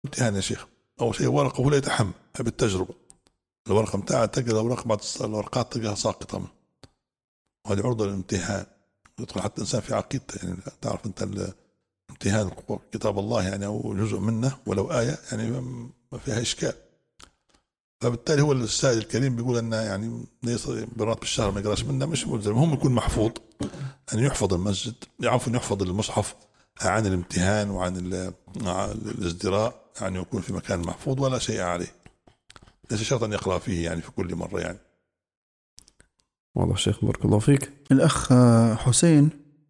امتحان يا شيخ. أول شيء ورقة ولا يتحمل بالتجربة، الورقة متاعها تلقى الأوراق بعد الورقات تلقاها ساقطة منه، وهذه عرضة للامتحان. يدخل حتى إنسان في عقيدته، يعني تعرف أنت الامتحان كتاب الله يعني أو جزء منه ولو آية يعني ما فيها إشكال. فبالتالي هو السائل الكريم بيقول أن يعني ليس برات بالشهر ما يقراش منه مش ملزم، هم يكون محفوظ أن يحفظ المسجد، يعرف أن يحفظ المصحف عن الامتحان وعن الازدراء، يعني يكون في مكان محفوظ ولا شيء عليه، ليس شرط أن يقرأ فيه يعني في كل مرة يعني. واضح شيخ، بارك الله فيك. الأخ حسين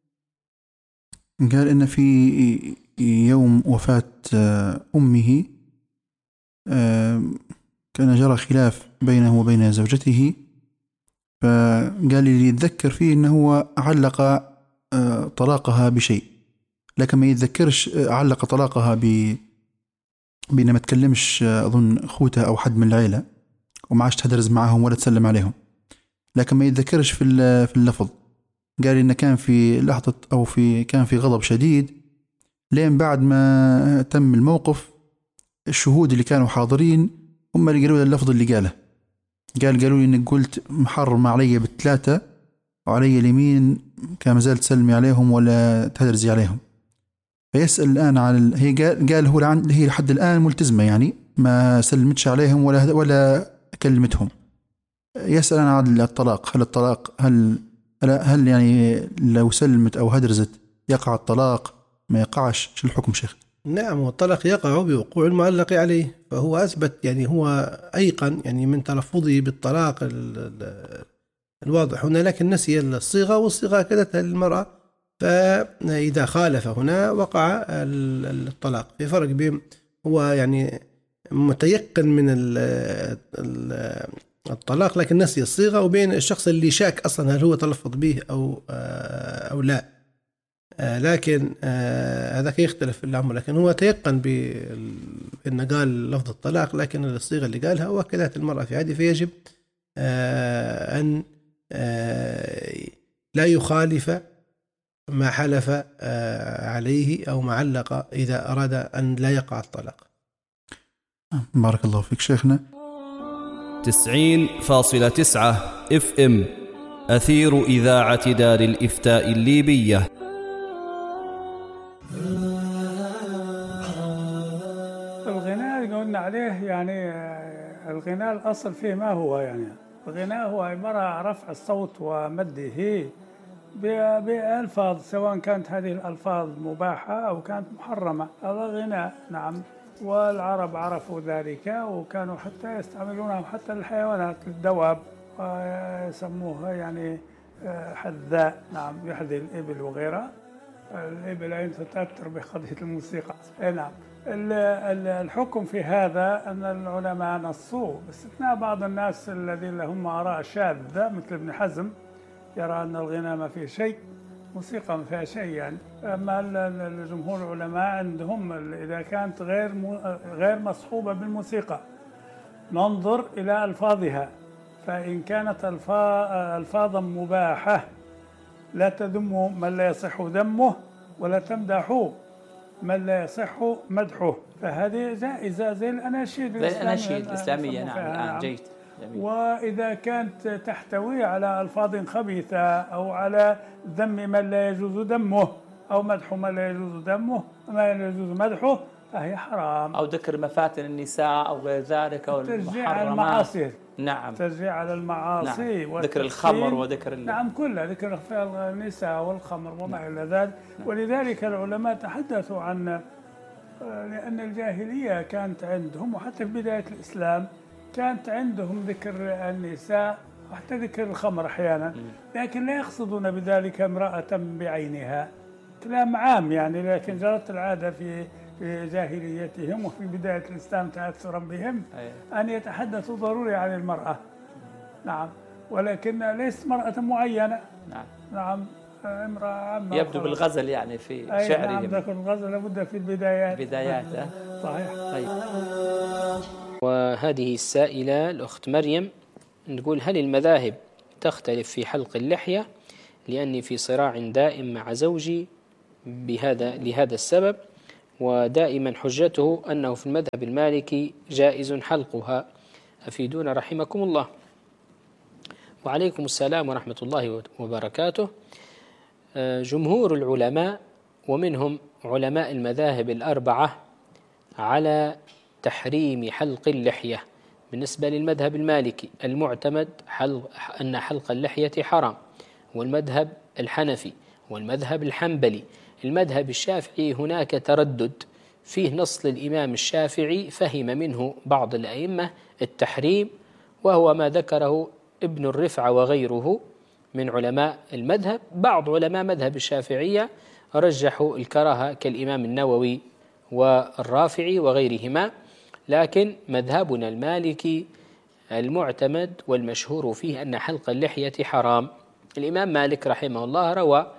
قال إن في يوم وفاة أمه كان جرى خلاف بينه وبين زوجته، فقال لي يتذكر فيه إنه هو علق طلاقها بشيء، لكن ما يتذكرش علق طلاقها بأنه ما تكلمش أظن أخوتها أو حد من العيلة وما عادش تهدرز معهم ولا تسلم عليهم، لكن ما يتذكرش في اللفظ. قال إنه كان في لحظة أو كان في غضب شديد، لين بعد ما تم الموقف الشهود اللي كانوا حاضرين هم اللي قالوا له اللفظ اللي قاله. قالوا لي إنك قلت محرم علي بالثلاثة وعلي اليمين كان مازال تسلمي عليهم ولا تهدرزي عليهم. فيسأل الآن عن هي قال هو هي لحد الآن ملتزمة، يعني ما سلمتش عليهم ولا كلمتهم. يسأل عن الطلاق، هل يعني لو سلمت أو هدرزت يقع الطلاق ما يقعش؟ شو الحكم شيخ؟ نعم، والطلاق يقع بوقوع المعلق عليه، فهو أثبت يعني هو أيقن يعني من تلفظه بالطلاق الواضح هنا، لكن نسي الصيغة والصيغة كدتها للمرأة، فإذا خالف هنا وقع الطلاق. في فرق بين هو يعني متيقن من الطلاق لكن نسي الصيغة، وبين الشخص اللي شاك أصلا هل هو تلفظ به أو لا، لكن هذاك يختلف في الأمر. لكن هو تيقن بأنه قال لفظ الطلاق، لكن الصيغة اللي قالها وكلت المرأة في هذه، فيجب أن لا يخالف ما حلف عليه أو ما علق إذا أراد أن لا يقع الطلاق. بارك الله فيك شيخنا. 90.9 FM أثير إذاعة دار الإفتاء الليبية. الغناء اللي قلنا عليه يعني الغناء الأصل فيه ما هو يعني الغناء هو عبارة عن رفع الصوت ومده بألفاظ، سواء كانت هذه الألفاظ مباحة أو كانت محرمة، هذا غناء. نعم، والعرب عرفوا ذلك وكانوا حتى يستعملونه حتى للحيوانات، الدواب يسموها يعني حذاء. نعم، يحذي الإبل وغيرها. الإبل أين تتأثر بقضية الموسيقى. نعم، الحكم في هذا أن العلماء نصوا باستثناء بعض الناس الذين لهم آراء شاذة مثل ابن حزم، يرى أن الغناء ما فيه شيء، موسيقى ما فيها شيء يعني. أما الجمهور العلماء عندهم إذا كانت غير مصحوبة بالموسيقى ننظر إلى ألفاظها، فإن كانت ألفاظا مباحة لا تذم من لا يصح ذمه ولا تمدح من لا يصح مدحه، فهذه جائزة زي الأناشيد الإسلامية. نعم، جيد. وإذا كانت تحتوي على ألفاظ خبيثة أو على ذم من لا يجوز ذمه أو مدح من لا يجوز ذمه ما لا يجوز مدحه فهي حرام، أو ذكر مفاتن النساء أو غير ذلك، أو تشجيع على المعاصي. نعم، تشجيع على المعاصي. نعم. ذكر الخمر وذكر نعم، كلها ذكر النساء والخمر وما إلى ذلك. ولذلك العلماء تحدثوا عن لأن الجاهلية كانت عندهم وحتى في بداية الإسلام كانت عندهم ذكر النساء وحتى ذكر الخمر أحيانا، لكن لا يقصدون بذلك امرأة بعينها، كلام عام يعني. لكن جرت العادة في جاهليتهم وفي بداية الإسلام تأثرا بهم أن يتحدثوا ضروري عن المرأة. نعم، ولكن ليست مرأة معينة. نعم، امرأة عامة. يبدو بالغزل يعني في شعرهم. نعم، ذكر الغزل لابد في البدايات. صحيح. طيب. وهذه السائلة الأخت مريم نقول: هل المذاهب تختلف في حلق اللحية؟ لأني في صراع دائم مع زوجي لهذا السبب، ودائما حجته أنه في المذهب المالكي جائز حلقها. أفيدونا رحمكم الله. وعليكم السلام ورحمة الله وبركاته. جمهور العلماء ومنهم علماء المذاهب الأربعة على تحريم حلق اللحية. بالنسبة للمذهب المالكي المعتمد أن حلق اللحية حرام، والمذهب الحنفي والمذهب الحنبلي. المذهب الشافعي هناك تردد فيه نص للإمام الشافعي فهم منه بعض الأئمة التحريم، وهو ما ذكره ابن الرفعة وغيره من علماء المذهب. بعض علماء مذهب الشافعية رجحوا الكراهة كالإمام النووي والرافعي وغيرهما، لكن مذهبنا المالكي المعتمد والمشهور فيه أن حلق اللحية حرام. الإمام مالك رحمه الله روى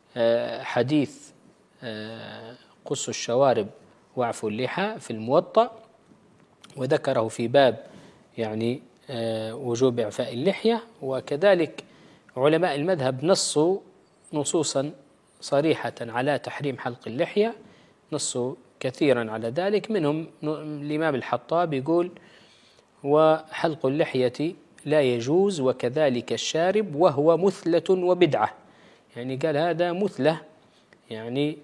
حديث قص الشوارب واعفوا اللحى في الموطأ، وذكره في باب يعني وجوب إعفاء اللحية. وكذلك علماء المذهب نصوا نصوصا صريحة على تحريم حلق اللحية، نصوا كثيرا على ذلك. منهم الإمام الحطاب يقول: وحلق اللحية لا يجوز وكذلك الشارب وهو مثلة وبدعة. يعني قال هذا مثلة، يعني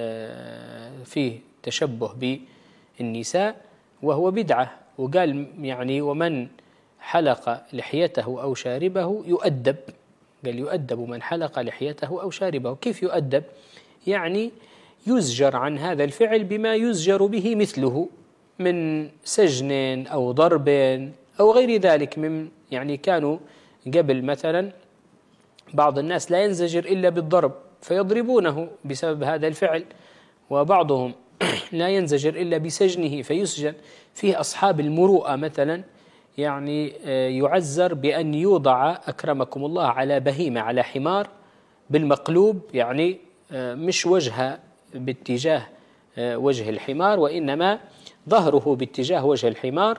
فيه تشبه بالنساء، وهو بدعة. وقال يعني ومن حلق لحيته أو شاربه يؤدب. قال يؤدب من حلق لحيته أو شاربه. كيف يؤدب؟ يعني يزجر عن هذا الفعل بما يزجر به مثله من سجن أو ضرب أو غير ذلك. من يعني كانوا قبل مثلا بعض الناس لا ينزجر إلا بالضرب فيضربونه بسبب هذا الفعل، وبعضهم لا ينزجر إلا بسجنه فيسجن. فيه أصحاب المروءة مثلا يعني يعزر بأن يوضع أكرمكم الله على بهيمة، على حمار بالمقلوب، يعني مش وجهه باتجاه وجه الحمار وإنما ظهره باتجاه وجه الحمار،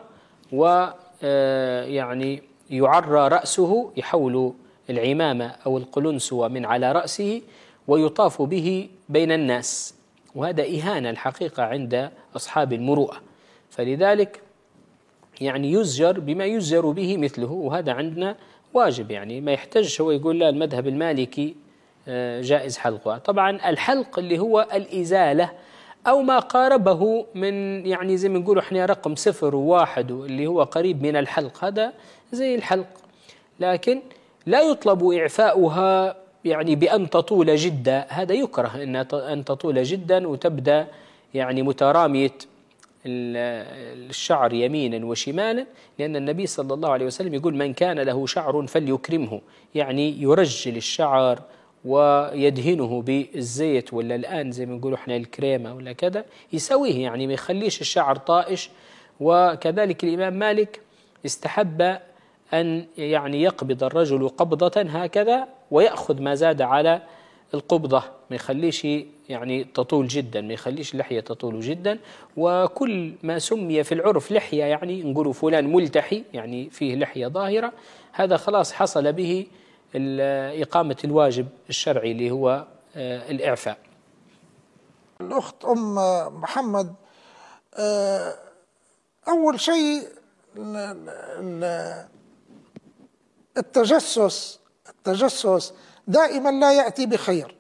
ويعني يعرى رأسه، يحول العمامة أو القلنسوة من على رأسه ويطاف به بين الناس. وهذا إهانة الحقيقة عند أصحاب المروءة، فلذلك يعني يزجر بما يزجر به مثله، وهذا عندنا واجب. يعني ما يحتاج هو يقول لا المذهب المالكي جائز حلقها. طبعا الحلق اللي هو الإزالة أو ما قاربه من يعني زي ما نقولوا احنا رقم 0 و1 اللي هو قريب من الحلق، هذا زي الحلق، لكن لا يطلب إعفاؤها يعني بأن تطول جدا. هذا يكره أن تطول جدا وتبدأ يعني مترامية الشعر يمينا وشمالا، لأن النبي صلى الله عليه وسلم يقول من كان له شعر فليكرمه، يعني يرجل الشعر ويدهنه بالزيت، ولا الآن زي ما نقولوا احنا الكريمة ولا كذا، يسويه يعني ما يخليش الشعر طائش. وكذلك الإمام مالك استحب أن يعني يقبض الرجل قبضة هكذا ويأخذ ما زاد على القبضة، ما يخليش يعني تطول جدا، ما يخليش اللحية تطول جدا. وكل ما سمي في العرف لحية، يعني نقولوا فلان ملتحي يعني فيه لحية ظاهرة، هذا خلاص حصل به إقامة الواجب الشرعي اللي هو الإعفاء. الأخت أم محمد، أول شيء التجسس دائما لا يأتي بخير.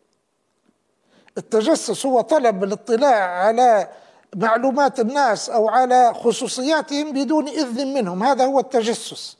التجسس هو طلب الاطلاع على معلومات الناس أو على خصوصياتهم بدون إذن منهم، هذا هو التجسس.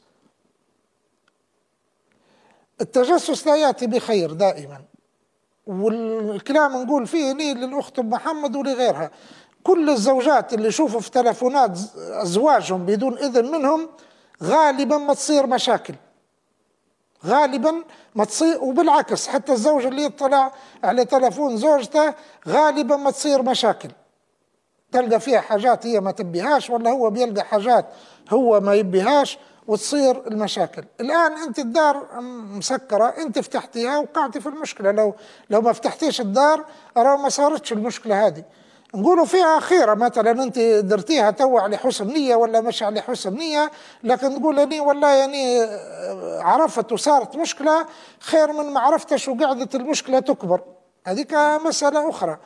التجسس لا يأتي بخير دائما، والكلام نقول فيه للأخت محمد ولغيرها. كل الزوجات اللي يشوفوا في تلفونات أزواجهم بدون إذن منهم غالبا ما تصير مشاكل، غالبا ما تصير. وبالعكس حتى الزوج اللي يطلع على تلفون زوجته غالبا ما تصير مشاكل، تلقى فيها حاجات هي ما تبيهاش، ولا هو بيلقى حاجات هو ما يبيهاش، وتصير المشاكل. الآن أنت الدار مسكرة، أنت فتحتيها وقعتي في المشكلة. لو ما فتحتيش الدار أرى ما صارتش المشكلة هذه. نقولوا فيها خيرة، مثلا أنت درتيها تو على حسن نية ولا مش على حسن نية، لكن تقول لي والله يعني عرفت وصارت مشكلة خير من ما عرفتش وقعدت المشكلة تكبر، هذيك مسألة أخرى.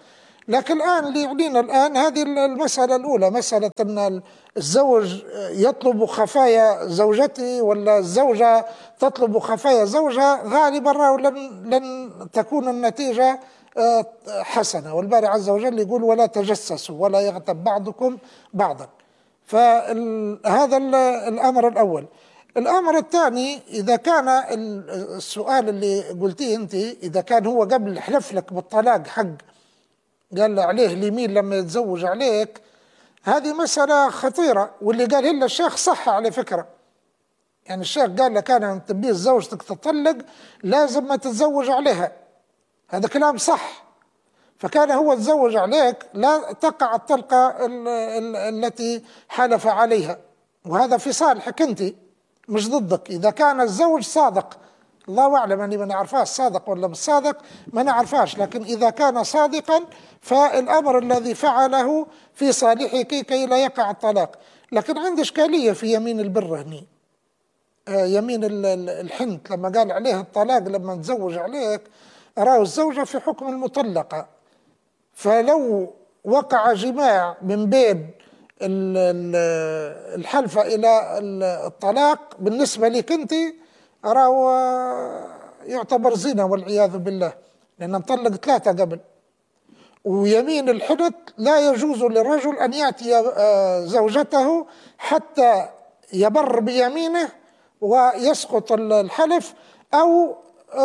لكن الآن اللي يعنينا الآن هذه المسألة الأولى، مسألة أن الزوج يطلب خفايا زوجته ولا الزوجة تطلب خفايا زوجها، غالبا لن تكون النتيجة حسنة. والباري عز وجل يقول ولا تجسسوا ولا يغتب بعضكم بعضا. فهذا الأمر الأول. الأمر الثاني، إذا كان السؤال اللي قلتيه أنت، إذا كان هو قبل حلف لك بالطلاق حق قال عليه اليمين لما يتزوج عليك، هذه مسألة خطيرة. واللي قال إلا الشيخ صح على فكرة، يعني الشيخ قال لك أنا تبيه زوجتك تطلق لازم ما تتزوج عليها، هذا كلام صح. فكان هو تزوج عليك لا تقع الطلقة التي حلف عليها، وهذا في صالحك أنت مش ضدك. إذا كان الزوج صادق، الله أعلم، أني ما نعرفاش صادق ولا مش صادق، ما نعرفاش، لكن إذا كان صادقا فالأمر الذي فعله في صالحك كي لا يقع الطلاق. لكن عندي إشكالية في يمين البر هني، يمين الحنت لما قال عليه الطلاق لما تزوج عليك، أراه الزوجة في حكم المطلقة. فلو وقع جماع من بين الحلفة إلى الطلاق بالنسبة لك أنت، أراه يعتبر زنا والعياذ بالله، لأن مطلق 3 قبل. ويمين الحنت لا يجوز للرجل أن يأتي زوجته حتى يبر بيمينه ويسقط الحلف، أو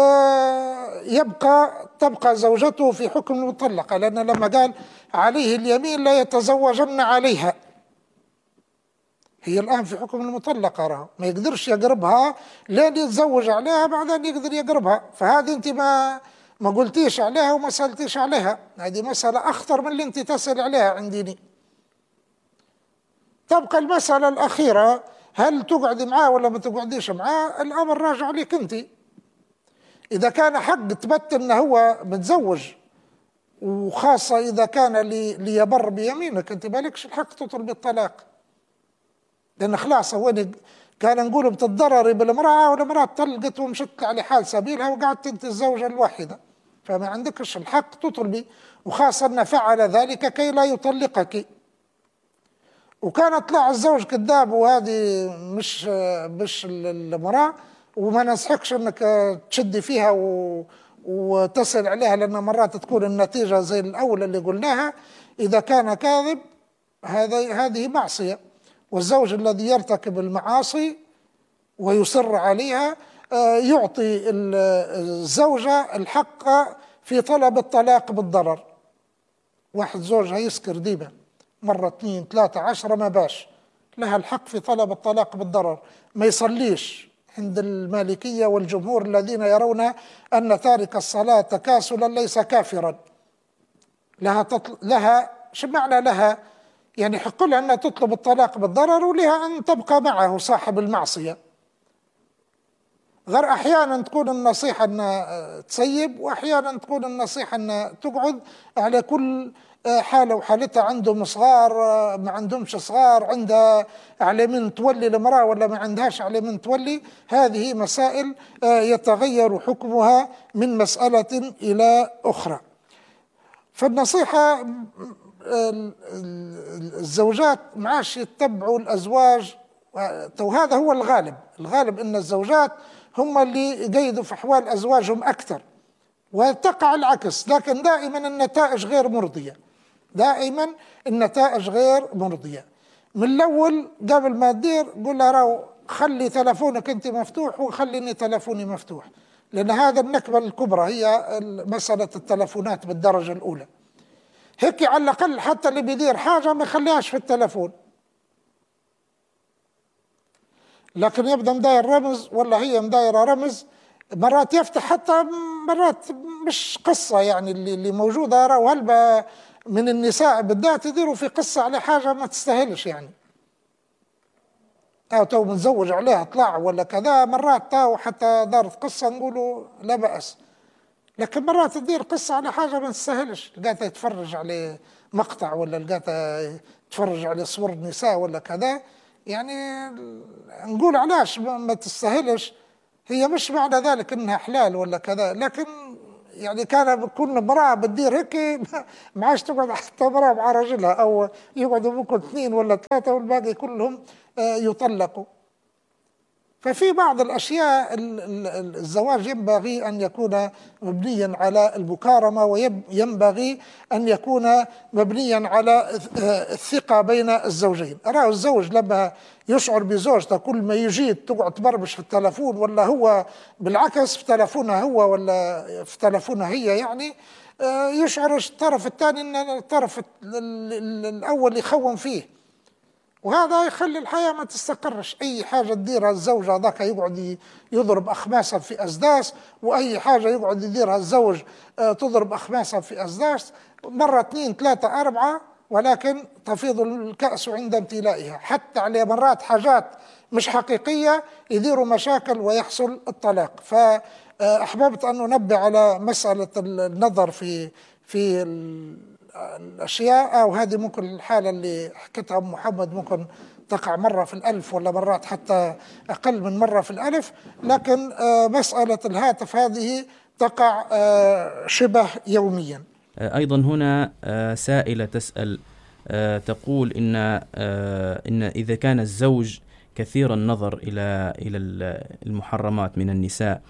تبقى زوجته في حكم المطلقة، لأن لما قال عليه اليمين لا يتزوجن عليها، هي الآن في حكم المطلقة، ما يقدرش يقربها لين يتزوج عليها، بعدين يقدر يقربها. فهذه أنت ما قلتيش عليها وما سألتيش عليها، هذه مسألة أخطر من اللي أنت تسأل عليها عنديني. تبقى المسألة الأخيرة، هل تقعد معاه ولا ما تقعديش معاه؟ الأمر راجع لك أنت. إذا كان حق تبت أنه هو متزوج، وخاصة إذا كان ليبر بيمينك، أنت مالكش الحق تطلب الطلاق، لأن خلاص هو كان نقول بتتضرري بالمرأة، والمرأة طلقت ومشت على حال سبيلها وقعدت أنت الزوجة الواحدة، فما عندكش الحق تطلبي، وخاصة أن فعل ذلك كي لا يطلقك. وكان طلع الزوج كذاب، وهذه مش المرأة، وما نصحكش أنك تشدي فيها وتصل عليها، لأن مرات تكون النتيجة زي الأولى اللي قلناها. إذا كان كاذب هذه معصية، والزوج الذي يرتكب المعاصي ويصر عليها يعطي الزوجة الحق في طلب الطلاق بالضرر. واحد زوجها يسكر ديما مرة 2 3 10 ما باش، لها الحق في طلب الطلاق بالضرر. ما يصليش عند المالكية والجمهور الذين يرون أن تارك الصلاة تكاسلا ليس كافرا، لها شو معنى لها؟ يعني يحق لها أن تطلب الطلاق بالضرر، ولها أن تبقى معه صاحب المعصية. غير أحيانا تكون النصيحة أن تسيب، وأحيانا تكون النصيحة أن تقعد على كل حالة وحالتها. عندهم صغار ما عندهمش صغار، عندها على من تولي المرأة ولا ما عندهاش على من تولي، هذه مسائل يتغير حكمها من مسألة إلى أخرى. فالنصيحة الزوجات معاش يتبعوا الأزواج، وهذا هو الغالب أن الزوجات هم اللي يقيدوا في أحوال أزواجهم أكثر، وتقع العكس. لكن دائما النتائج غير مرضية، دائما النتائج غير مرضية. من الأول قبل ما تدير قول لها راو خلي تلفونك أنت مفتوح وخليني تلفوني مفتوح، لأن هذا النكبة الكبرى هي مسألة التلفونات بالدرجة الأولى. هيك على الأقل حتى اللي بيدير حاجة ما يخليهاش في التلفون، لكن يبدأ مداير رمز ولا هي مدايرة رمز، مرات يفتح حتى مرات مش قصة، يعني اللي موجودة راهو هلبة من النساء بالذات يديروا في قصة على حاجة ما تستاهلش، يعني أو تو متزوج عليها طلع ولا كذا، مرات تو حتى دارت قصة نقولوا لا بأس، لكن مرات تدير قصة على حاجة ما تستاهلش، لقيتها يتفرج على مقطع ولا لقيتها يتفرج على صور نساء ولا كذا، يعني نقول علاش ما تستاهلش. هي مش معنى ذلك انها حلال ولا كذا، لكن يعني كان بكون امرأة بتدير هيك ما عادش تقعد حتى امرأة مع رجلها، أو يقعدوا ممكن 2 ولا 3 والباقي كلهم يطلقوا. ففي بعض الأشياء الزواج ينبغي أن يكون مبنيا على المكارمة، وينبغي أن يكون مبنيا على الثقة بين الزوجين. أراه الزوج لما يشعر بزوجته كل ما يجي تقعد تبربش في التلفون، ولا هو بالعكس في تلفونها هو ولا في تلفونها هي، يعني يشعر الطرف الثاني أن الطرف الأول يخون فيه، وهذا يخلي الحياة ما تستقرش. أي حاجة تديرها الزوج هذاك يقعد يضرب أخماسه في أسداس، وأي حاجة يقعد يديرها الزوج تضرب أخماسه في أسداس، مرة 2 3 4، ولكن تفيض الكأس عند امتلائها. حتى على مرات حاجات مش حقيقية يديروا مشاكل ويحصل الطلاق. فأحببت أن أنبه على مسألة النظر في الأشياء، وهذه ممكن الحالة اللي حكتها محمد ممكن تقع مرة في 1000 ولا مرات حتى أقل من مرة في 1000، لكن مسألة الهاتف هذه تقع شبه يوميا. أيضا هنا سائلة تسأل تقول إن إذا كان الزوج كثير النظر إلى المحرمات من النساء،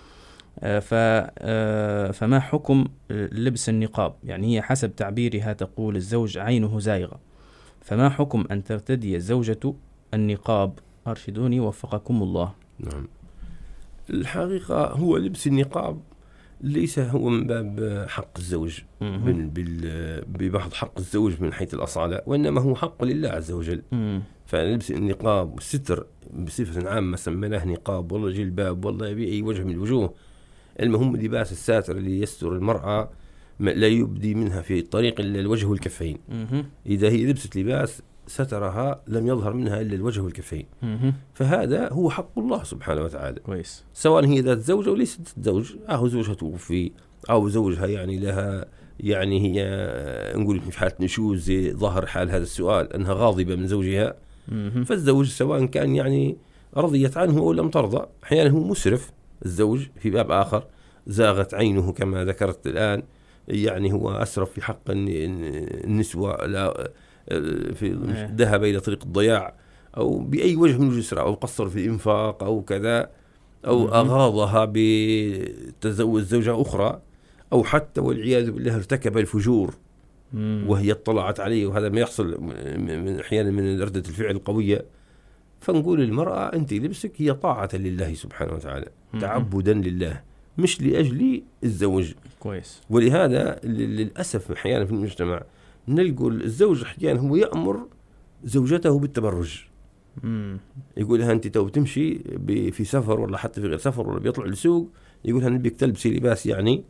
فما حكم لبس النقاب؟ يعني هي حسب تعبيرها تقول الزوج عينه زائغة، فما حكم أن ترتدي الزوجة النقاب؟ أرشدوني وفقكم الله. نعم، الحقيقة هو لبس النقاب ليس هو من باب حق الزوج ببعض حق الزوج من حيث الأصالة، وإنما هو حق لله عز وجل. فلبس النقاب والستر بصفة عامة سميناه نقاب والله جلباب والله بأي وجه من الوجوه، المهم لباس الساتر اللي يستر المرأة لا يبدي منها في الطريق إلا الوجه والكفين. إذا هي لبست لباس سترها لم يظهر منها إلا الوجه والكفين، فهذا هو حق الله سبحانه وتعالى. كويس. سواء هي ذات زوج أو ليست زوج، زوجها توفي أو زوجها يعني لها، يعني هي نقول في حالة نشوز ظهر حال هذا السؤال أنها غاضبة من زوجها، فالزوج سواء كان يعني رضيت عنه أو لم ترضى، أحيانا هو مسرف الزوج في باب آخر، زاغت عينه كما ذكرت الآن، يعني هو أسرف في حق النسوة، لا ذهب إلى طريق الضياع أو بأي وجه من الجسر، أو قصر في الإنفاق أو كذا، أو أغاضها بتزوج زوجة أخرى، أو حتى والعياذ بالله ارتكب الفجور وهي اطلعت عليه، وهذا ما يحصل أحيانا من ردة الفعل القوية. فنقول للمرأة أنت لبسك هي طاعة لله سبحانه وتعالى، تعبدا لله مش لأجل الزوج. كويس. ولهذا للأسف أحيانا في المجتمع نلقوا الزوج أحيانا هو يأمر زوجته بالتبرج، يقول لها أنت تو تمشي في سفر ولا حتى في غير سفر ولا بيطلع للسوق، يقول لها نبيك تلبسي لباس يعني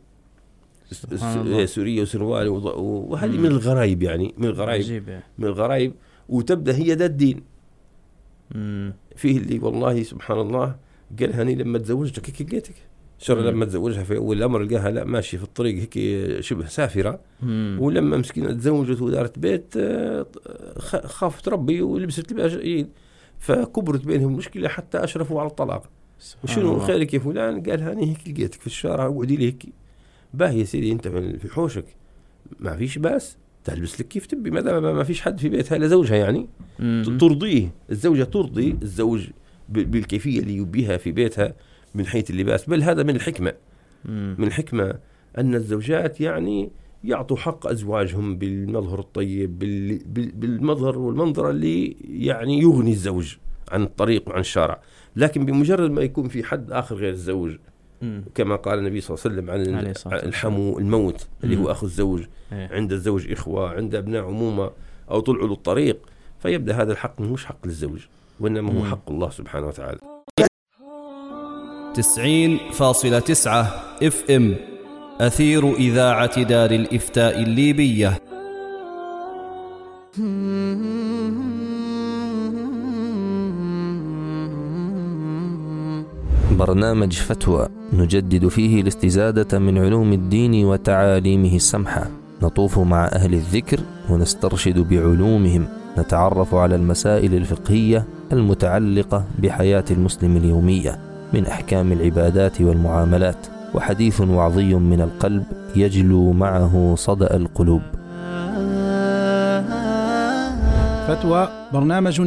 سورية وسروال، وهذه من الغرايب، يعني من الغرايب وتبدأ هي ذات دين. فيه اللي والله سبحان الله قال هني لما تزوجتك هيك لقيتك شر، لما تزوجها في أول الأمر لقاها لا ماشي في الطريق هيك شبه سافرة، ولما مسكينة تزوجت ودارت بيت خافت ربي ولبست لباس جيد، فكبرت بينهم مشكلة حتى أشرفوا على الطلاق. وشنو خيرك يا فلان؟ قال هني هيك لقيتك في الشارع وقعدي لي هيك. باهي يا سيدي أنت في حوشك ما فيش باس تلبس لك كيف تبي، ما فيش حد في بيتها إلا زوجها، يعني ترضيه الزوجة، ترضي الزوج بالكيفية اللي يبيها في بيتها من حيث اللباس. بل هذا من الحكمة، من الحكمة أن الزوجات يعني يعطوا حق أزواجهم بالمظهر الطيب، بالمظهر والمنظر اللي يعني يغني الزوج عن الطريق وعن الشارع. لكن بمجرد ما يكون في حد آخر غير الزوج، كما قال النبي صلى الله عليه وسلم عن الحمو الموت اللي هو أخو الزوج، عند الزوج إخوة، عند أبناء عمومة، أو طلعوا للطريق، فيبدأ هذا الحق مش حق للزوج وإنما هو حق الله سبحانه وتعالى. 90.9 FM أثير إذاعة دار الإفتاء الليبية. برنامج فتوى نجدد فيه الاستزادة من علوم الدين وتعاليمه السمحة، نطوف مع أهل الذكر ونسترشد بعلومهم، نتعرف على المسائل الفقهية المتعلقة بحياة المسلم اليومية من أحكام العبادات والمعاملات، وحديث وعظي من القلب يجلو معه صدأ القلوب. فتوى برنامج